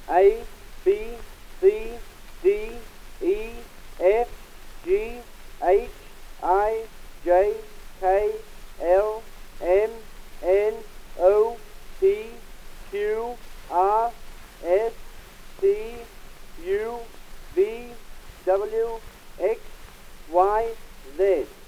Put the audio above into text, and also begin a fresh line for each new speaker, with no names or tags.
A, B, C, D, E, F, G, H, I, J, K, L, M, N, O, P, Q, R, S, T, U, V, W, X, Y, Z.